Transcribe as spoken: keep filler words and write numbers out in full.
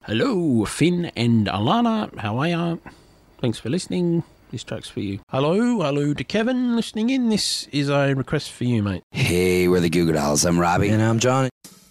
Hello, Finn and Alana. How are you? Thanks for listening. This track's for you. Hello, hello to Kevin listening in. This is a request for you, mate. Hey, we're the Goo Goo Dolls. I'm Robbie. And I'm Johnny.